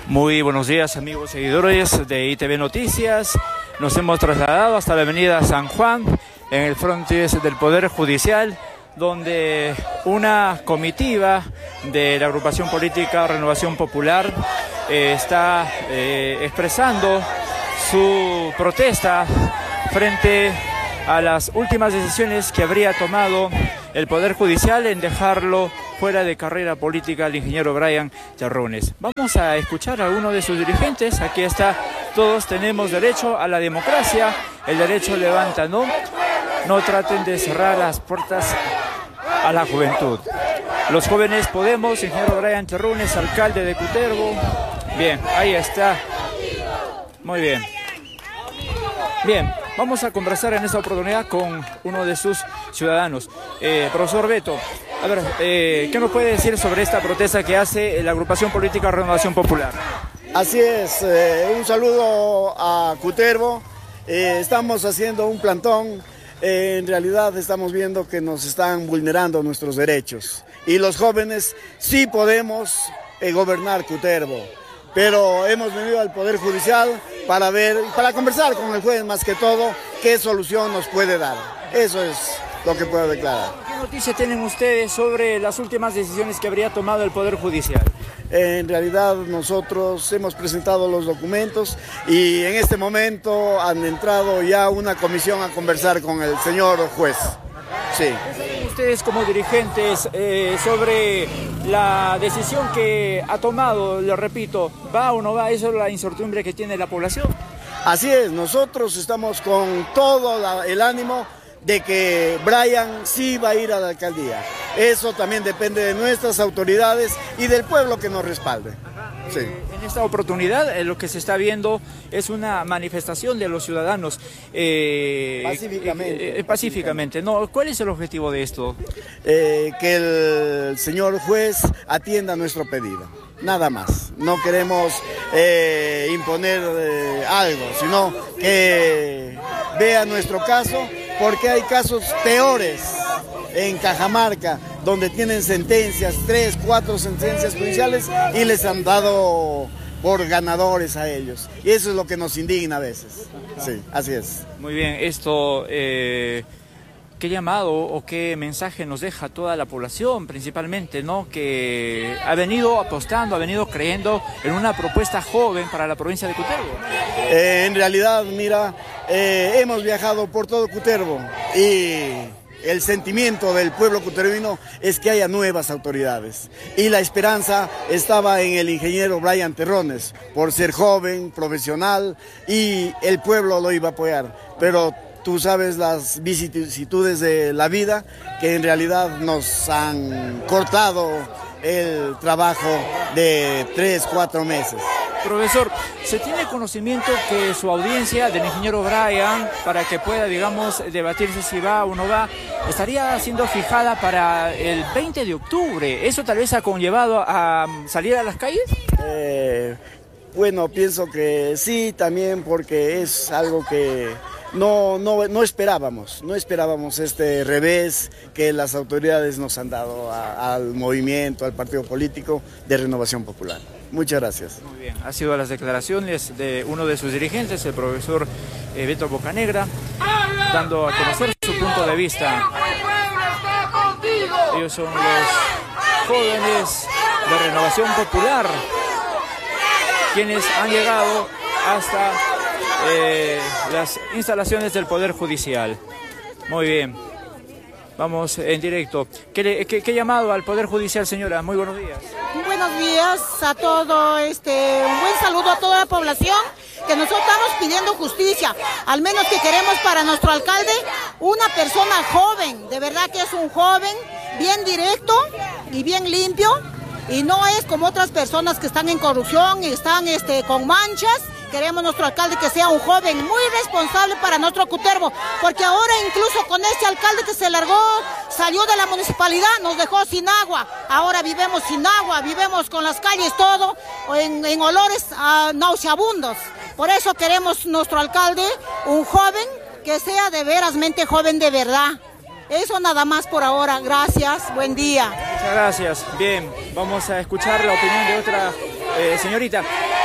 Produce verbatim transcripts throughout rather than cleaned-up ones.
Muy buenos días, amigos seguidores de I T V Noticias. Nos hemos trasladado hasta la avenida San Juan, en el frontis del Poder Judicial, donde una comitiva de la agrupación política Renovación Popular eh, está eh, expresando su protesta frente a las últimas decisiones que habría tomado el Poder Judicial en dejarlo fuera de carrera política al ingeniero Brian Terrones. Vamos a escuchar a uno de sus dirigentes. Aquí está: todos tenemos derecho a la democracia, el derecho levanta, no, no traten de cerrar las puertas a la juventud. Los jóvenes podemos, ingeniero Brian Terrones, alcalde de Cutervo. Bien, ahí está. Muy bien. Bien, vamos a conversar en esta oportunidad con uno de sus ciudadanos. Eh, profesor Beto, a ver, eh, ¿qué nos puede decir sobre esta protesta que hace la agrupación política Renovación Popular? Así es, eh, un saludo a Cutervo. Eh, estamos haciendo un plantón. Eh, en realidad estamos viendo que nos están vulnerando nuestros derechos. Y los jóvenes sí podemos eh, gobernar Cutervo. Pero hemos venido al Poder Judicial para ver, para conversar con el juez más que todo, qué solución nos puede dar. Eso es lo que puedo declarar. ¿Qué noticia tienen ustedes sobre las últimas decisiones que habría tomado el Poder Judicial? En realidad nosotros hemos presentado los documentos y en este momento han entrado ya una comisión a conversar con el señor juez. Sí. ¿Qué saben ustedes como dirigentes eh, sobre la decisión que ha tomado? Le repito, ¿va o no va? Eso es la incertidumbre que tiene la población. Así es, nosotros estamos con todo la, el ánimo de que Brian sí va a ir a la alcaldía. Eso también depende de nuestras autoridades y del pueblo que nos respalde. Sí. Eh, en esta oportunidad eh, lo que se está viendo es una manifestación de los ciudadanos. Eh, pacíficamente. Eh, eh, pacíficamente. No, ¿cuál es el objetivo de esto? Eh, que el señor juez atienda nuestro pedido. Nada más. No queremos eh, imponer eh, algo, sino que vea nuestro caso, porque hay casos peores en Cajamarca, donde tienen sentencias, tres, cuatro sentencias judiciales y les han dado por ganadores a ellos. Y eso es lo que nos indigna a veces. Sí, así es. Muy bien, esto, eh, ¿qué llamado o qué mensaje nos deja toda la población principalmente, ¿no? Que ha venido apostando, ha venido creyendo en una propuesta joven para la provincia de Cutervo? Eh, en realidad, mira, eh, hemos viajado por todo Cutervo y el sentimiento del pueblo cutervino es que haya nuevas autoridades. Y la esperanza estaba en el ingeniero Brian Terrones, por ser joven, profesional, y el pueblo lo iba a apoyar. Pero tú sabes las vicisitudes de la vida, que en realidad nos han cortado el trabajo de tres, cuatro meses. Profesor, ¿se tiene conocimiento que su audiencia del ingeniero Brian, para que pueda, digamos, debatirse si va o no va, estaría siendo fijada para el veinte de octubre? ¿Eso tal vez ha conllevado a salir a las calles? Eh, bueno, pienso que sí, también, porque es algo que no, no, no esperábamos, no esperábamos este revés que las autoridades nos han dado a, al movimiento, al partido político de Renovación Popular. Muchas gracias. Muy bien, ha sido las declaraciones de uno de sus dirigentes, el profesor eh, Beto Bocanegra, dando a conocer su punto de vista. Ellos son los jóvenes de Renovación Popular, quienes han llegado hasta eh, las instalaciones del Poder Judicial. Muy bien, vamos en directo. ¿Qué, qué, qué llamado al Poder Judicial, señora? Muy buenos días. Buenos días a todo, este, un buen saludo a toda la población, que nosotros estamos pidiendo justicia, al menos que queremos para nuestro alcalde una persona joven, de verdad que es un joven bien directo y bien limpio, y no es como otras personas que están en corrupción y están este, con manchas. Queremos nuestro alcalde que sea un joven muy responsable para nuestro Cutervo, porque ahora incluso con este alcalde que se largó, salió de la municipalidad, nos dejó sin agua. Ahora vivimos sin agua, vivimos con las calles todo en, en olores uh, nauseabundos. Por eso queremos nuestro alcalde, un joven que sea de verasmente joven de verdad. Eso nada más por ahora. Gracias, buen día. Muchas gracias. Bien, vamos a escuchar la opinión de otra eh, señorita.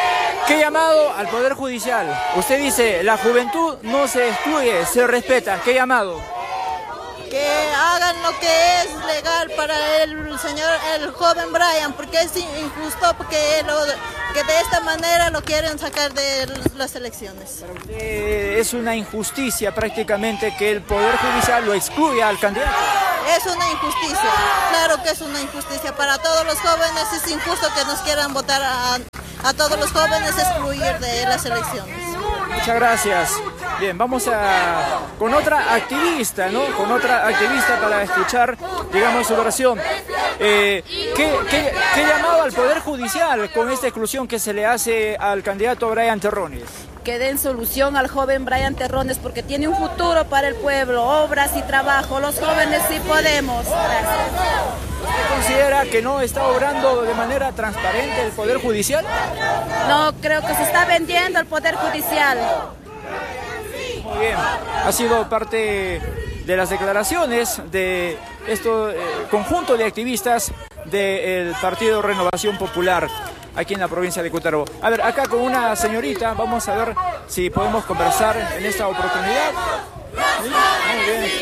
¿Qué llamado al Poder Judicial? Usted dice, la juventud no se excluye, se respeta. ¿Qué llamado? Que hagan lo que es legal para el señor, el joven Brian, porque es injusto porque lo, que de esta manera lo quieren sacar de las elecciones. Para usted es una injusticia prácticamente que el Poder Judicial lo excluya al candidato. Es una injusticia, claro que es una injusticia. Para todos los jóvenes es injusto que nos quieran votar a, a todos los jóvenes excluir de las elecciones. Muchas gracias. Bien, vamos a con otra activista, ¿no? Con otra activista para escuchar, digamos, su versión. Eh, ¿qué, qué, ¿Qué llamado al Poder Judicial con esta exclusión que se le hace al candidato Brian Terrones? Que den solución al joven Brian Terrones porque tiene un futuro para el pueblo, obras y trabajo. Los jóvenes sí podemos. Gracias. ¿Usted considera que no está obrando de manera transparente el Poder Judicial? No, creo que se está vendiendo el Poder Judicial. Muy bien, ha sido parte de las declaraciones de este eh, conjunto de activistas del Partido Renovación Popular aquí en la provincia de Cutervo. A ver, acá con una señorita, vamos a ver si podemos conversar en esta oportunidad. ¿Sí? Muy bien.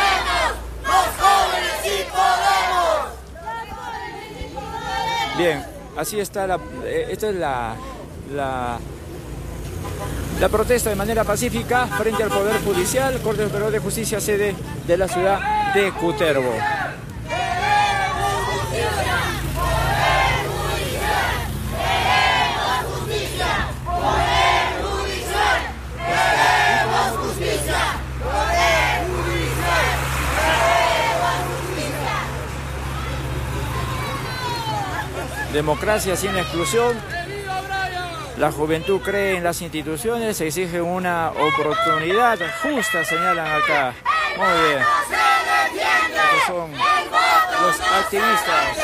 Bien, así está la, eh, esta es la, la, la protesta de manera pacífica frente al Poder Judicial, Corte Superior de Justicia, sede de la ciudad de Cutervo. Democracia sin exclusión. La juventud cree en las instituciones, se exige una oportunidad justa, señalan acá. Muy bien. Estos son los activistas.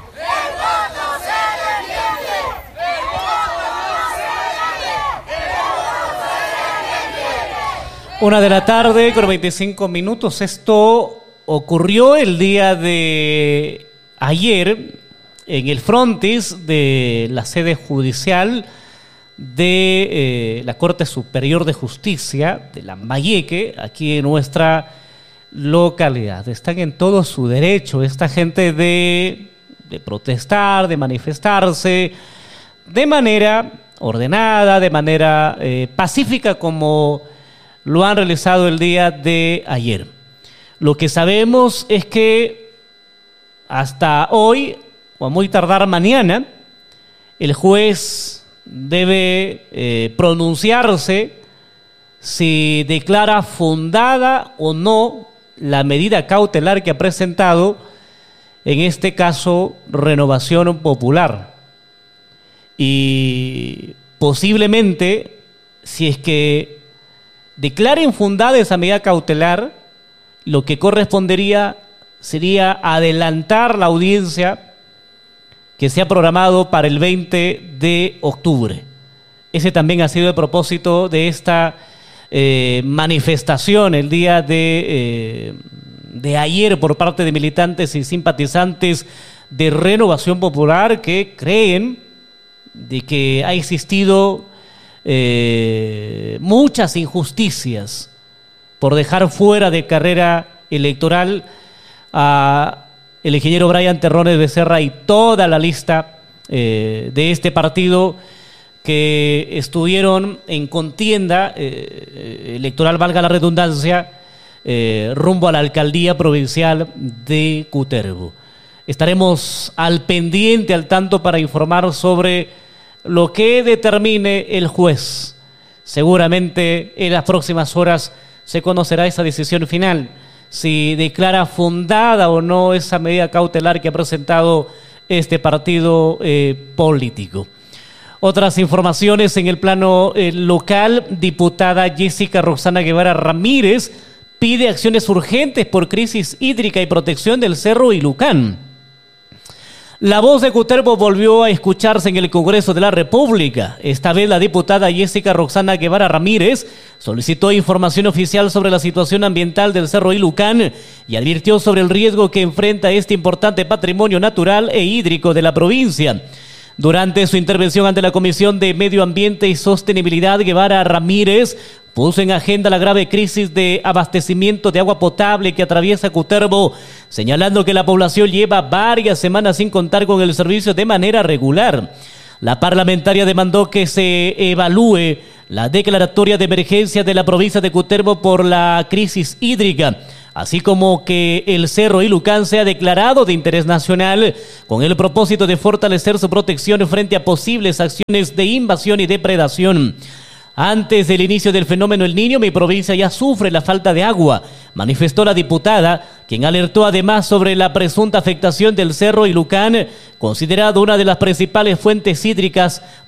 Una de la tarde con veinticinco minutos. Esto ocurrió el día de ayer en el frontis de la sede judicial de eh, la Corte Superior de Justicia de Lambayeque, aquí en nuestra localidad. Están en todo su derecho esta gente de, de protestar, de manifestarse de manera ordenada, de manera eh, pacífica, como lo han realizado el día de ayer. Lo que sabemos es que hasta hoy, o a muy tardar mañana, el juez debe eh, pronunciarse si declara fundada o no la medida cautelar que ha presentado, en este caso, Renovación Popular. Y posiblemente, si es que declara infundada esa medida cautelar, lo que correspondería sería adelantar la audiencia que se ha programado para el veinte de octubre. Ese también ha sido el propósito de esta eh, manifestación el día de, eh, de ayer por parte de militantes y simpatizantes de Renovación Popular, que creen de que ha existido eh, muchas injusticias por dejar fuera de carrera electoral a el ingeniero Brian Terrones Becerra y toda la lista eh, de este partido que estuvieron en contienda eh, electoral, valga la redundancia, eh, rumbo a la alcaldía provincial de Cutervo. Estaremos al pendiente, al tanto, para informar sobre lo que determine el juez. Seguramente en las próximas horas se conocerá esa decisión final, si declara fundada o no esa medida cautelar que ha presentado este partido eh, político. Otras informaciones en el plano eh, local. Diputada Jessica Roxana Guevara Ramírez pide acciones urgentes por crisis hídrica y protección del Cerro Ilucán. La voz de Cutervo volvió a escucharse en el Congreso de la República. Esta vez la diputada Jessica Roxana Guevara Ramírez solicitó información oficial sobre la situación ambiental del Cerro Ilucán y advirtió sobre el riesgo que enfrenta este importante patrimonio natural e hídrico de la provincia. Durante su intervención ante la Comisión de Medio Ambiente y Sostenibilidad, Guevara Ramírez puso en agenda la grave crisis de abastecimiento de agua potable que atraviesa Cutervo, señalando que la población lleva varias semanas sin contar con el servicio de manera regular. La parlamentaria demandó que se evalúe la declaratoria de emergencia de la provincia de Cutervo por la crisis hídrica, así como que el Cerro Ilucán sea declarado de interés nacional con el propósito de fortalecer su protección frente a posibles acciones de invasión y depredación. Antes del inicio del fenómeno El Niño, mi provincia ya sufre la falta de agua, manifestó la diputada, quien alertó además sobre la presunta afectación del Cerro Ilucán, considerado una de las principales fuentes hídricas